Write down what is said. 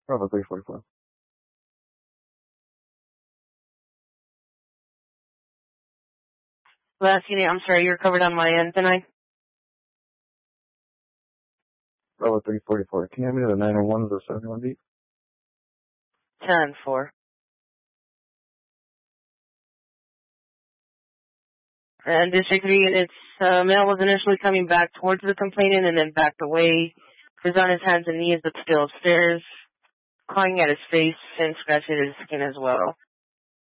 Bravo 344. Last unit, I'm sorry, you're covered on my end tonight. Bravo 344. Can you have me to the 901 or 71 deep? 10-4. And District 3 units, male was initially coming back towards the complainant and then backed away. He was on his hands and knees but still upstairs, clawing at his face and scratching at his skin as well.